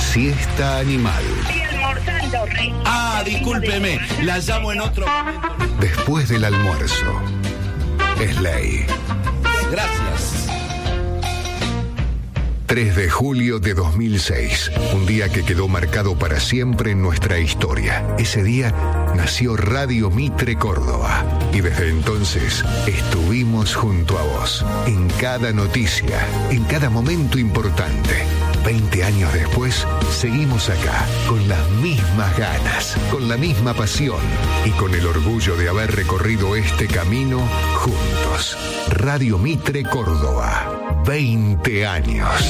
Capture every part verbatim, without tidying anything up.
Siesta animal. Estoy almorzando, rey. Ah, discúlpeme, la llamo en otro momento. Después del almuerzo. Es ley. Gracias. tres de julio de dos mil seis, un día que quedó marcado para siempre en nuestra historia. Ese día nació Radio Mitre Córdoba y desde entonces estuvimos junto a vos, en cada noticia, en cada momento importante. veinte años después, seguimos acá, con las mismas ganas, con la misma pasión y con el orgullo de haber recorrido este camino juntos. Radio Mitre Córdoba, veinte años.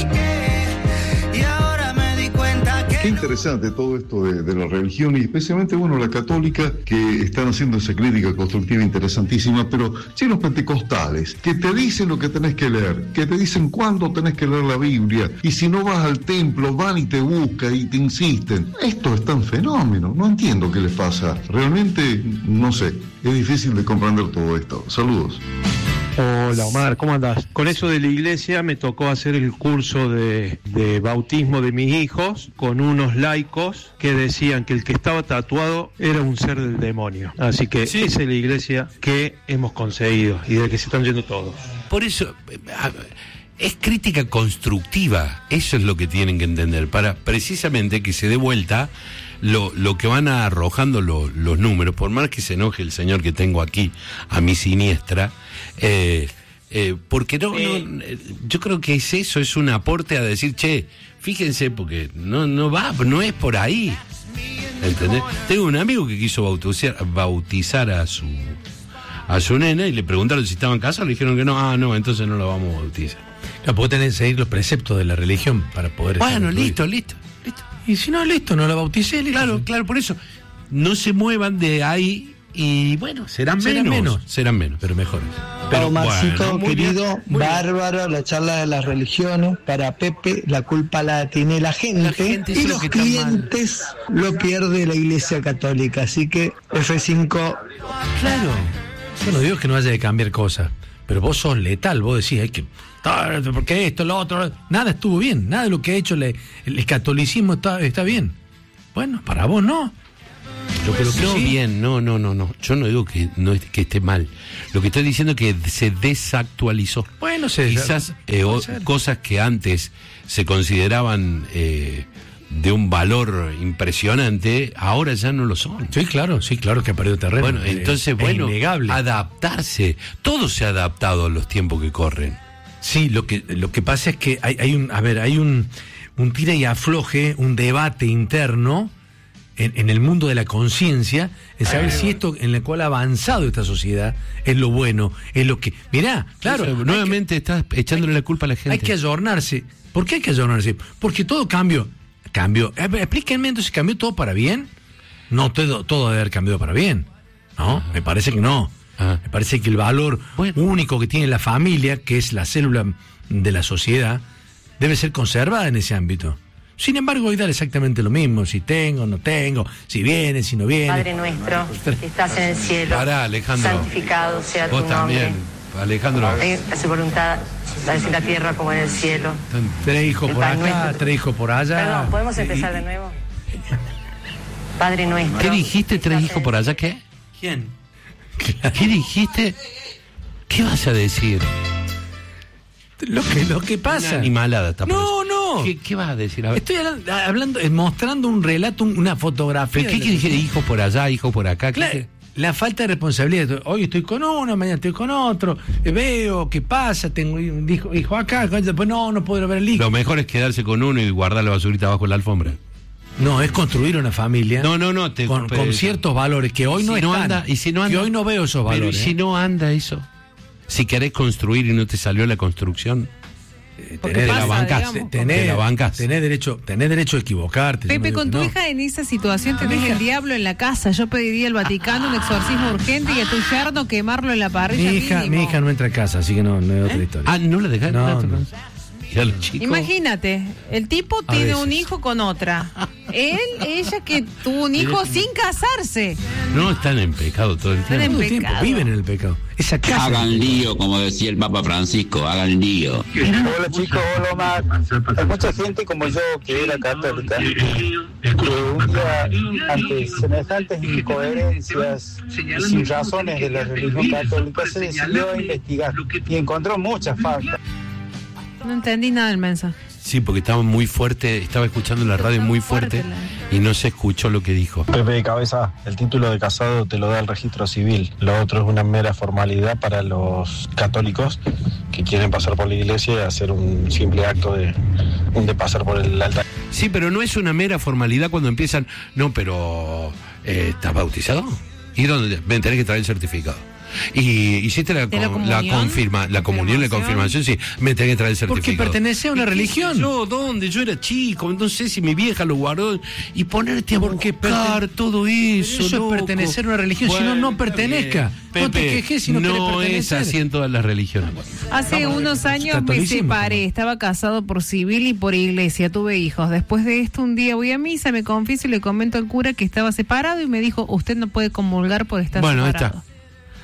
Y ahora me di cuenta que... Qué interesante todo esto de, de la religión y especialmente, bueno, la católica, que están haciendo esa crítica constructiva interesantísima, pero sí los pentecostales, que te dicen lo que tenés que leer, que te dicen cuándo tenés que leer la Biblia, y si no vas al templo, van y te buscan y te insisten. Esto es tan fenómeno, no entiendo qué les pasa. Realmente, no sé, es difícil de comprender todo esto. Saludos. Hola Omar, ¿cómo andás? Con eso de la iglesia me tocó hacer el curso de, de bautismo de mis hijos con unos laicos que decían que el que estaba tatuado era un ser del demonio. Así que sí, esa es la iglesia que hemos conseguido y de la que se están yendo todos. Por eso, es crítica constructiva, eso es lo que tienen que entender, para precisamente que se dé vuelta lo, lo que van arrojando lo, los números, por más que se enoje el señor que tengo aquí a mi siniestra, eh, eh, porque no, eh. no, yo creo que es eso, es un aporte a decir, che, fíjense, porque no, no va, no es por ahí, ¿entendés? Tengo un amigo que quiso bautizar, bautizar a su a su nena y le preguntaron si estaban casados, le dijeron que no, ah, no, entonces no lo vamos a bautizar. No, porque tenés que seguir los preceptos de la religión para poder... Bueno, listo, listo, listo. Y si no, listo, no la bauticé, listo. Claro, claro, por eso. No se muevan de ahí y, bueno, serán, serán menos, menos. Serán menos. Pero mejores. Pero Marcito, bueno, querido, bien, bárbaro la charla de las religiones. Para Pepe, la culpa la tiene la gente, la gente y los clientes lo pierde la Iglesia Católica. Así que F cinco. Claro. Yo no digo que no haya de cambiar cosas, pero vos sos letal, vos decís, hay que... porque esto, lo otro, nada estuvo bien, nada de lo que ha hecho el, el catolicismo está, está bien. Bueno, para vos no. Yo creo que no, sí. Bien, no, no, no, no. Yo no digo que no que esté mal. Lo que estoy diciendo es que se desactualizó. Bueno, se quizás eh, o, cosas que antes se consideraban eh, de un valor impresionante, ahora ya no lo son. Sí, claro, sí, claro que ha perdido terreno. Bueno, entonces, es bueno, innegable. Adaptarse. Todo se ha adaptado a los tiempos que corren. Sí, lo que lo que pasa es que hay, hay un, a ver, hay un, un tira y afloje, un debate interno en, en el mundo de la conciencia, en saber si esto en el cual ha avanzado esta sociedad es lo bueno, es lo que... Mirá, claro... Claro, nuevamente que, estás echándole hay, la culpa a la gente. Hay que ayornarse. ¿Por qué hay que ayornarse? Porque todo cambió. Cambió. Explíquenme, entonces, ¿cambió todo para bien? No, todo, todo debe haber cambiado para bien. ¿No? Me parece que no. Ah. Me parece que el valor bueno. único que tiene la familia, que es la célula de la sociedad, debe ser conservada en ese ámbito. Sin embargo, hoy da exactamente lo mismo, si tengo, no tengo, si viene, si no viene. Padre nuestro, que estás en el cielo, Pará, Alejandro. santificado sea Vos tu nombre. También, Alejandro. Haz su voluntad, así en la tierra como en el cielo. Tres hijos por acá, nuestro. tres hijos por allá. Perdón, ¿podemos empezar de nuevo? Padre nuestro. ¿Qué dijiste, tres hijos por allá? ¿Qué? ¿Quién? ¿Qué dijiste? ¿Qué vas a decir? Lo que, lo que pasa. Una animalada. No, no. ¿Qué, ¿Qué vas a decir? A ver. Estoy hablando, hablando, mostrando un relato, una fotografía. ¿Pero qué quiere decir hijo por allá, hijo por acá? Claro, ¿qué? La falta de responsabilidad. Hoy estoy con uno, mañana estoy con otro. Veo qué pasa, tengo un hijo, hijo acá, después no, no puedo ver el hijo. Lo mejor es quedarse con uno y guardar la basurita abajo de la alfombra. No, es construir una familia. No, no, no. Te, con, con ciertos valores que hoy si no están. No anda, y si no anda, que hoy no veo esos valores. Pero ¿y si no anda eso? Si querés construir y no te salió la construcción, eh, tenés, pasa, la bancas, tenés, la bancas. Tenés derecho, tenés derecho a equivocarte. Pepe, con tu no. hija en esa situación tenés el diablo en la casa. Yo pediría al Vaticano un exorcismo urgente y a tu yerno quemarlo en la parrilla. Mi hija, mínimo. mi hija no entra a casa, así que no, no es otra ¿Eh? historia. Ah, ¿no la dejaste? No, no. bautizar a los chicos. Imagínate, el tipo A tiene veces. un hijo con otra. Él, ella que tuvo un hijo sin casarse. No, están en pecado todo el Están tiempo. en Todo el tiempo pecado. viven en el pecado. Esa casa. Hagan lío, como decía el Papa Francisco, hagan lío. Hola chicos, hola Omar. Hay mucha gente como yo que era católica, que un día ante semejantes incoherencias y sin razones de la religión católica se decidió a investigar y encontró muchas faltas. No entendí nada del mensaje. Sí, porque estaba muy fuerte, estaba escuchando la radio muy fuerte y no se escuchó lo que dijo. Pepe de Cabeza, el título de casado te lo da el registro civil. Lo otro es una mera formalidad para los católicos que quieren pasar por la iglesia y hacer un simple acto de, de pasar por el altar. Sí, pero no es una mera formalidad cuando empiezan, no, pero eh, ¿estás bautizado? ¿Y dónde? Me tenés que traer el certificado. Y hiciste la, ¿De la con- la comunión? confirma, la comunión, la confirmación, sí, me tenés que traer el certificado. Porque pertenece a una ¿Y qué religión. sé Yo, ¿dónde? Yo era chico, no sé si mi vieja lo guardó y ponerte a buscar todo eso. Eso loco. es pertenecer a una religión, si no, no Bueno, pertenezca. Pepe, No te quejes si no, querés no es pertenecer. así en todas las religiones. Hace unos años me catolicismo, separé, estaba casado por civil y por iglesia, tuve hijos. Después de esto un día voy a misa, me confieso y le comento al cura que estaba separado y me dijo, usted no puede comulgar por estar Bueno, ahí separado. está.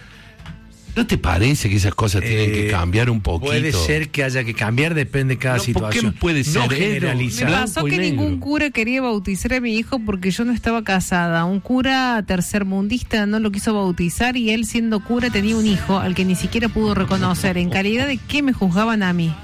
¿No te parece que esas cosas tienen que Eh, cambiar un poquito? Puede ser que haya que cambiar, depende de cada No, ¿por qué situación. puede ser? No Eh, generalizar. Me Blanco pasó y que negro. ningún cura quería bautizar a mi hijo porque yo no estaba casada. Un cura tercermundista no lo quiso bautizar y él siendo cura tenía un hijo al que ni siquiera pudo reconocer. ¿En calidad de qué me juzgaban a mí?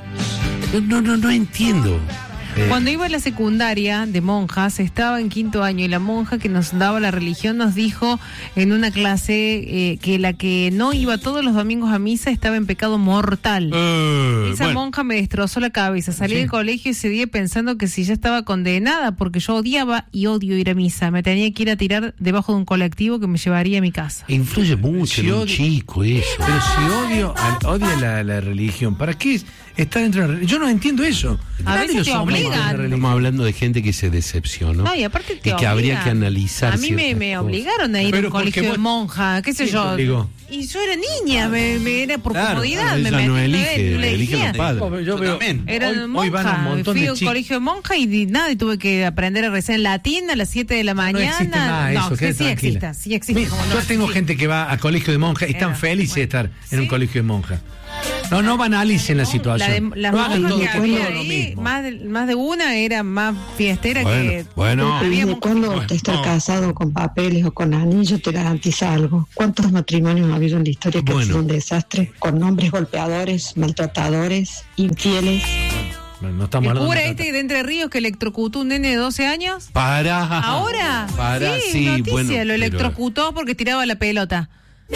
No, no, no entiendo. Eh, Cuando iba a la secundaria de monjas, estaba en quinto año y la monja que nos daba la religión nos dijo en una clase eh, que la que no iba todos los domingos a misa estaba en pecado mortal. Eh, Esa bueno. monja me destrozó la cabeza. Salí Sí. del colegio ese día pensando que si ya estaba condenada porque yo odiaba y odio ir a misa. Me tenía que ir a tirar debajo de un colectivo que me llevaría a mi casa. Influye mucho Si en un odio- chico eso. Pero si odio, al- odia la, la religión, ¿para qué está dentro de la religión? Yo no entiendo eso. A Nadie veces lo te somete obligan. a la religión. Estamos hablando de gente que se decepcionó. No, y aparte te Y que habría obligan. que analizar A mí me, ciertas me cosas. obligaron a ir a Pero un porque colegio de vos- monja, qué sé ¿Quién te yo. obligó? Y yo era niña, me, me era por Claro, comodidad. ella me metí, no me- elige, le eligen elegía. los padres. Yo Yo veo- también. Era hoy- monja, hoy van un montón fui de a un chicos. colegio de monja y di- nada, y tuve que aprender a rezar en latín a las siete de la mañana. No existe más No, eso, que quede sí tranquila. existe, sí existe. Mira, como no yo existe. tengo gente que va a colegio de monja y están Era, felices de estar en ¿Sí? un colegio de monja. No, no banalicen la La situación. de, las no hagan monjas todo, que todo había lo ahí, mismo. más de, más de una era más fiestera Bueno, que... bueno. Había ¿Desde monjas- cuándo te estar casado con papeles o con anillo te garantiza algo? ¿Cuántos matrimonios ha habido en la historia que Bueno. han sido un desastre? Con hombres golpeadores, maltratadores, infieles. Bueno, no estamos El hablando cura de este de Entre Ríos que electrocutó un nene de doce años. Para. Ahora, Para, sí, sí, noticia, bueno. lo pero- electrocutó porque tiraba la pelota.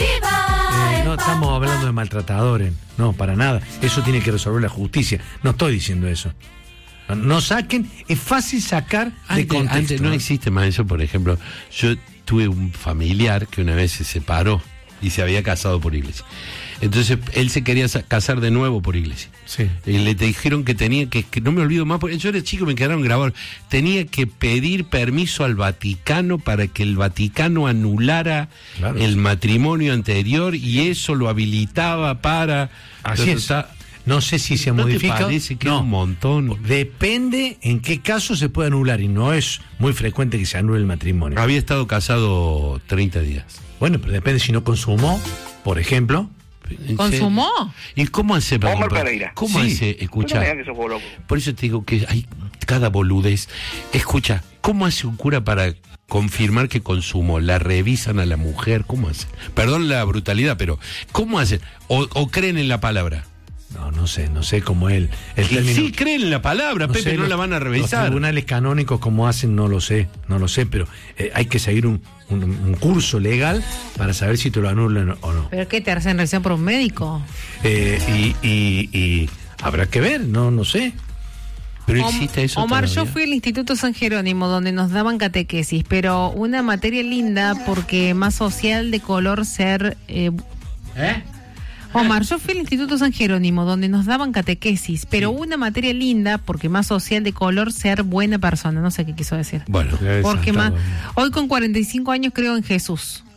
Eh, no estamos hablando de maltratadores, no, para nada. Eso tiene que resolver la justicia. No estoy diciendo eso. No, no saquen, es fácil sacar de Antes, contexto. antes no existe más eso, por ejemplo. Yo tuve un familiar que una vez se separó y se había casado por iglesia. Entonces él se quería sa- casar de nuevo por iglesia. Sí. Y le dijeron que tenía que, que no me olvido más, porque yo era chico, me quedaron grabados. Tenía que pedir permiso al Vaticano para que el Vaticano anulara Claro. el matrimonio anterior y eso lo habilitaba para. Así es. Está- No sé si se ¿No te modifica. parece que no. es un montón? Depende en qué caso se puede anular y no es muy frecuente que se anule el matrimonio. Había estado casado treinta días. Bueno, pero depende si no consumó, por ejemplo. ¿En ¿Consumó? serio? ¿Y cómo hace para Omar comprar? Pereira. ¿Cómo Sí. hace? No Escucha. me digan que sos vos, loco. Por eso te digo que hay cada boludez. Escucha, ¿cómo hace un cura para confirmar que consumó? ¿La revisan a la mujer? ¿Cómo hace? Perdón la brutalidad, pero ¿cómo hacen? ¿O, o creen en la palabra? No, no sé, no sé cómo él. El Y término- sí creen en la palabra, no Pepe, sé, no los- la van a Los revisar. tribunales canónicos cómo hacen, no lo sé, no lo sé, pero eh, hay que seguir un, un- un curso legal para saber si te lo anulan o no. ¿Pero qué te hacen recién por un médico? Eh, y, y- y habrá que ver, no, no sé. Pero Om- existe eso Omar, yo todavía. fui al Instituto San Jerónimo donde nos daban catequesis, pero una materia linda porque más social de color ser... eh, ¿Eh? Omar, yo fui al Instituto San Jerónimo donde nos daban catequesis, pero una materia linda porque más social de color ser buena persona, no sé qué quiso decir. Bueno, Porque más, Exacto. hoy con cuarenta y cinco años creo en Jesús.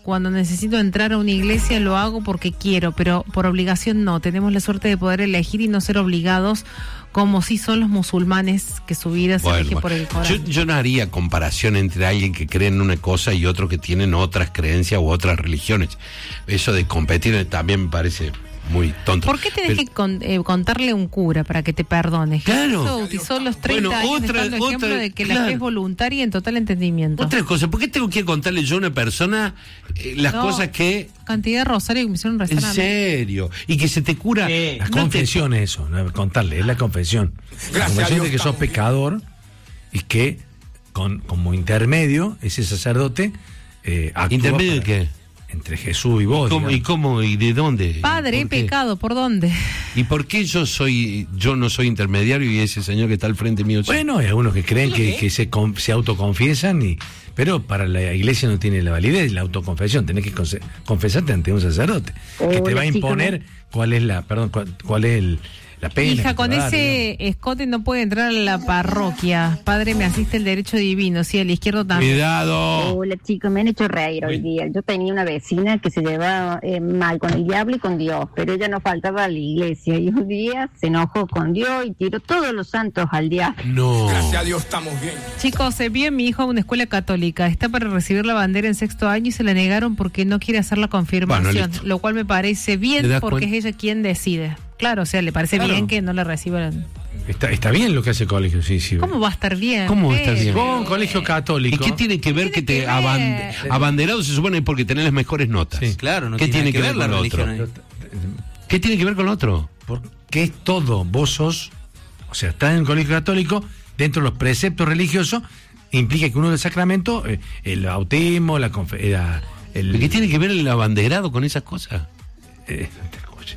Cuando necesito entrar a una iglesia lo hago porque quiero, pero por obligación no. Tenemos la suerte de poder elegir y no ser obligados, como si son los musulmanes, que su vida se Bueno, elige bueno. por el Corán. Yo, yo no haría comparación entre alguien que cree en una cosa y otro que tienen otras creencias u otras religiones. Eso de competir también me parece muy tonto. ¿Por qué tenés Pero- que con- eh, contarle a un cura para que te perdone? Claro. Jesús bautizó a los treinta Bueno, años, otra- dejando ejemplo otra- de que claro. la fe es voluntaria en total entendimiento. Otra cosa, ¿por qué tengo que contarle yo a una persona eh, las No, cosas que... Cantidad de rosario que me hicieron rezar En a mí. serio, y que se te cura... La no te- confesión es eso, no, contarle, es la confesión. La confesión de que sos pecador y que con, como intermedio ese sacerdote eh, actúa ¿Intermedio de para- qué? entre Jesús y vos. ¿Cómo, digamos. ¿Y cómo? ¿Y de dónde? Padre, he ¿Por qué? pecado, ¿por dónde? ¿Y por qué yo soy yo no soy intermediario y ese señor que está al frente mío? sí? Bueno, hay algunos que creen que, que se, con- se autoconfiesan, y, pero para la iglesia no tiene la validez la autoconfesión. Tenés que conse- confesarte ante un sacerdote que te Hola, va a chicos. imponer cuál es la, perdón, cuál, cuál es el- la pena. Hija, que con te va a dar, ese escote no puede entrar a la parroquia. Padre, me asiste el derecho divino, sí, el izquierdo también. Cuidado. Hola chicos, me han hecho reír hoy día. Yo tenía una vecina que se llevaba eh, mal con el diablo y con Dios, pero ella no faltaba a la iglesia y un día se enojó con Dios y tiró todos los santos al diablo. No. Gracias a Dios estamos bien. Chicos, envié a mi hijo a una escuela católica. Está para recibir la bandera en sexto año y se la negaron porque no quiere hacer la confirmación, Bueno, listo. lo cual me parece ¿Te bien das porque cuenta? es ella quien decide. Claro, o sea, le parece Claro. bien que no la reciban. Está, está bien lo que hace el colegio, sí, sí. ¿Cómo va a estar bien? ¿Cómo va a estar Eh, bien? Con colegio católico. ¿Y qué tiene que ver que te que aban- ver? abanderado se supone porque tenés las mejores notas? Sí. Claro, no ¿Qué tiene, tiene que ver la con lo religión otro? ahí. ¿Qué tiene que ver con lo otro? Porque es todo, vos sos, o sea, estás en el colegio católico, dentro de los preceptos religiosos, implica que uno del sacramento, eh, el bautismo, la confe- la- el, ¿Qué tiene que ver el abanderado con esas cosas? eh, no te escuché.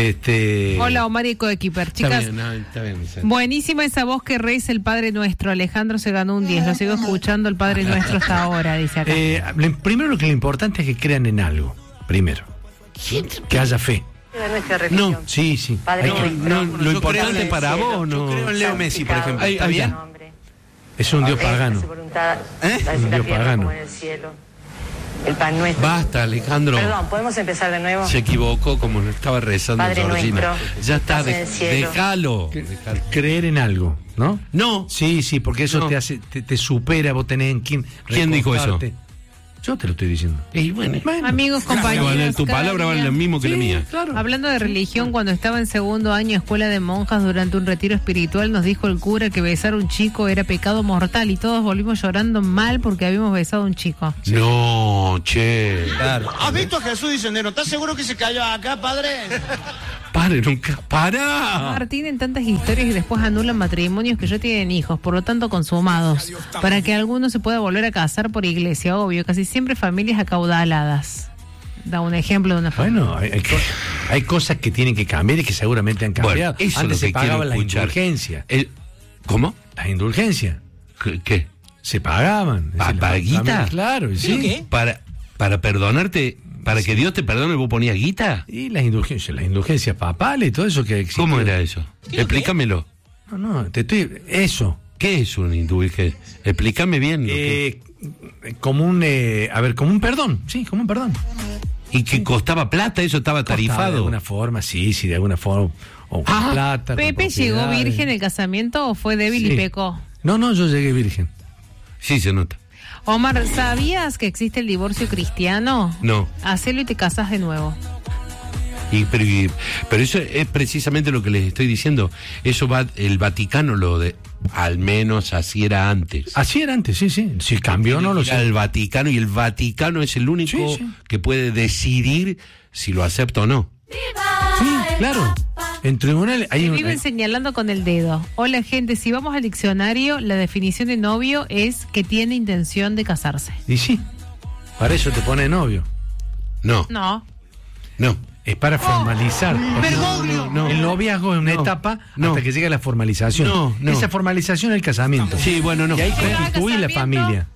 este, Hola, Omar y Coequiper. Está Chicas, bien, no, está bien. buenísima esa voz que reza el Padre Nuestro. Alejandro se ganó un diez. Lo sigo escuchando el Padre Nuestro hasta ahora, dice acá. eh, lo- primero lo que lo importante es que crean en algo, primero, que haya fe. De nuestra religión. No, Sí, sí. Padre Hay que- nuestro. No, Yo lo creo importante en- para vos, Yo no. creo en Leo Messi, por ejemplo. Ahí- ¿Está ahí bien? está. es un dios Hágase pagano. su voluntad, ¿Eh? así Un en la dios tierra pagano. como en el cielo. El pan nuestro. Basta, Alejandro. Perdón, ¿podemos empezar de nuevo? Se equivocó como lo estaba rezando Padre Georgina. nuestro, Ya está, estás en de- el cielo. déjalo. déjalo. Creer en algo, ¿no? No. Sí, sí, porque eso No. te hace, te, te supera, vos tenés en quién. ¿Quién dijo eso? recostarte. Yo te lo estoy diciendo. Y bueno, Amigos, compañeros. vale, tu cada palabra vale día- lo mismo que la mía. Hablando de religión, cuando estaba en segundo año escuela de monjas durante un retiro espiritual, nos dijo el cura que besar a un chico era pecado mortal y todos volvimos llorando mal porque habíamos besado a un chico. No, che. Claro. ¿Has visto a Jesús Dicendero? ¿Estás seguro que se cayó acá, padre? Pare, nunca. ¡Para! Martín, en tantas historias y después anulan matrimonios que ya tienen hijos, por lo tanto consumados, para que alguno se pueda volver a casar por iglesia, obvio, casi siempre familias acaudaladas. Da un ejemplo de una familia. Bueno, hay, hay co- hay cosas que tienen que cambiar y que seguramente han cambiado. Bueno, eso Antes es lo se que quiero pagaban las escuchar. indulgencias. El- ¿Cómo? Las indulgencias. ¿Qué? qué? Se pagaban. ¿Pa- Es decir, para las guita? familias, Claro, y sí. qué? Para, para perdonarte, para que Dios te perdone, vos ponías guita. Y las indulgencias, las indulgencias papales y todo eso que existe. ¿Cómo era eso? Explícamelo. No, no, te estoy. Eso. ¿Qué es una indulgencia? Explícame bien. lo que- Eh, como un. eh, a ver, como un perdón. Sí, como un perdón. ¿Y que costaba plata? ¿Eso estaba Costaba De tarifado? alguna forma, sí, sí, de alguna forma. O con Ah, plata. con ¿Pepe llegó propiedades. virgen en el casamiento o fue débil Sí. y pecó? No, no, yo llegué virgen. Sí, se nota. Omar, ¿sabías que existe el divorcio cristiano? No. Hacelo y te casas de nuevo. Y, pero, y- pero eso es precisamente lo que les estoy diciendo. Eso va, el Vaticano lo de, al menos así era antes. Así era antes, sí, sí. Si cambió, no lo Ir sé. al Vaticano y el Vaticano es el único Sí, sí. que puede decidir si lo acepta o no. Sí, claro. En tribunales hay Me un. viven hay- señalando con el dedo. Hola, gente, si vamos al diccionario, la definición de novio es que tiene intención de casarse. Y sí. Para eso te pone novio. No, No. no. Es para formalizar. Porque Bergoglio. no. El noviazgo es una No. etapa No. hasta que llega la formalización. No, no. Esa formalización es el casamiento. Sí, bueno, no. Y ahí Pero- constituye la casamiento. familia.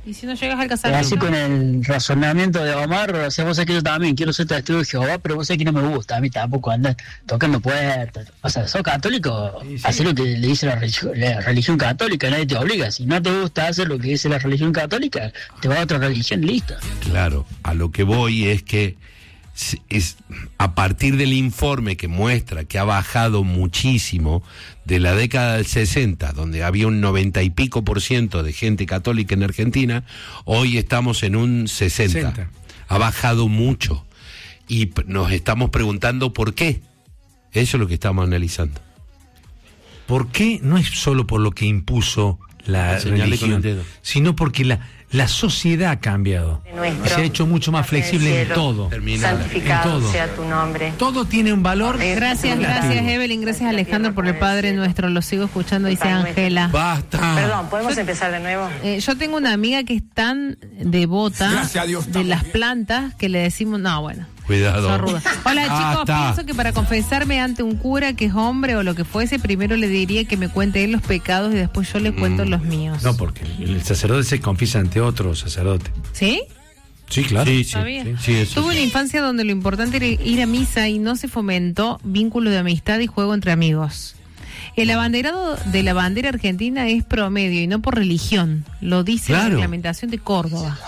Y si no llegas al Eh, casamiento. así con el razonamiento de Omar, o sea, vos sabés que yo también quiero ser testigo de Jehová, pero vos sabés que no me gusta, a mí tampoco andar tocando puertas. O sea, sos católico, Sí, sí. hacer lo que le dice la religión, la religión católica, nadie te obliga. Si no te gusta hacer lo que dice la religión católica, te vas a otra religión y listo. Claro, a lo que voy es que s- es a partir del informe que muestra que ha bajado muchísimo de la década del sesenta, donde había un noventa y pico por ciento de gente católica en Argentina, hoy estamos en un sesenta. sesenta. Ha bajado mucho y p- nos estamos preguntando por qué. Eso es lo que estamos analizando. ¿Por qué? No es solo por lo que impuso la Señale con el religión, dedo. sino porque la, la sociedad ha cambiado. Nuestro, Se ha hecho mucho más flexible en cielo, todo. Terminala. santificado En todo. sea tu nombre. Todo tiene un valor. Gracias, relativo. gracias Evelyn, gracias Alejandro por el Padre Nuestro. Lo sigo escuchando, dice Ángela. ¡Basta! Perdón, ¿podemos empezar de nuevo? Eh, yo tengo una amiga que es tan devota Gracias a Dios, de las estamos plantas que le decimos, no, bueno. Cuidado. sos ruda. Hola chicos, Basta. pienso que para confesarme ante un cura que es hombre o lo que fuese, primero le diría que me cuente él los pecados y después yo le cuento Mm. los míos. No, porque el sacerdote se confiesa ante otro sacerdote. ¿Sí? Sí, claro. Sí, sí, ¿Sabía? sí, sí, eso Tuve sí. una infancia donde lo importante era ir a misa y no se fomentó vínculo de amistad y juego entre amigos. El abanderado de la bandera argentina es promedio y no por religión. Lo dice la Claro. reglamentación de Córdoba.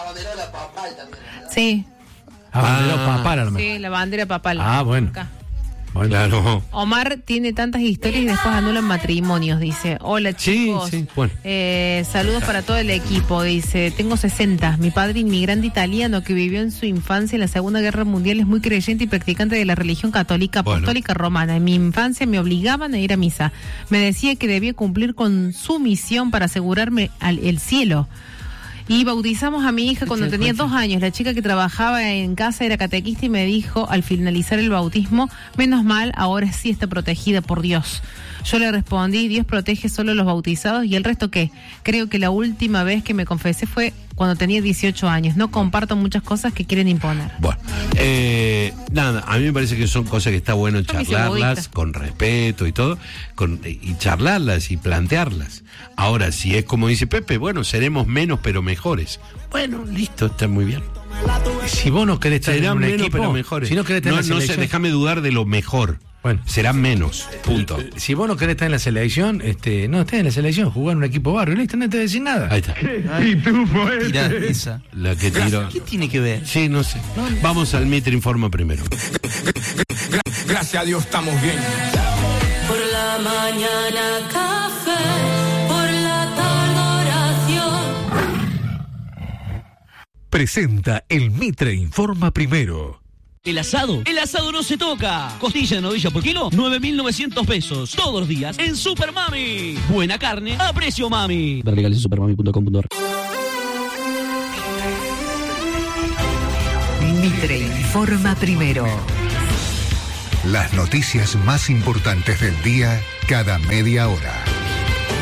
Sí, Abanderado Ah. papal a lo mejor. sí, la bandera papal. Ah, bueno. Acá. Bueno. Claro. Omar tiene tantas historias y después anulan matrimonios, dice. Hola Sí, chicos. sí, bueno. Eh, saludos para todo el equipo, dice. Tengo sesenta. Mi padre inmigrante italiano que vivió en su infancia en la Segunda Guerra Mundial es muy creyente y practicante de la religión católica Bueno. apostólica romana. En mi infancia me obligaban a ir a misa. Me decía que debía cumplir con su misión para asegurarme al, el cielo. Y bautizamos a mi hija cuando tenía dos años. La chica que trabajaba en casa era catequista y me dijo al finalizar el bautismo, menos mal, ahora sí está protegida por Dios. Yo le respondí, Dios protege solo a los bautizados y el resto qué. Creo que la última vez que me confesé fue cuando tenía dieciocho años. No comparto muchas cosas que quieren imponer. Bueno, eh, nada, a mí me parece que son cosas que está bueno Yo me hice charlarlas budista. con respeto y todo, con, y charlarlas y plantearlas. Ahora, si es como dice Pepe, bueno, seremos menos pero mejores. Bueno, listo, está muy bien. Si vos no querés estar en Serán un menos equipo, pero mejores. si no querés estar no, en la no sé, selección, déjame dudar de lo mejor. Bueno. Serán menos, punto. si vos no querés estar en la selección, este, no estés en la selección, jugá en un equipo barrio, listo, no te voy a decir nada. Ahí está. Y tú, pues. Tirá esa. La que tiró. ¿Qué tiene que ver? Sí, no sé. Vamos al Mitre Informa primero. Gracias a Dios estamos bien. Por la mañana café, por la tarde oración. Presenta el Mitre Informa primero. El asado, el asado no se toca. Costilla de novilla por kilo, nueve mil novecientos pesos. Todos los días en Super Mami. Buena carne a precio mami. Ver legales en supermami punto com punto ar. Mitre Informa primero. Las noticias más importantes del día cada media hora.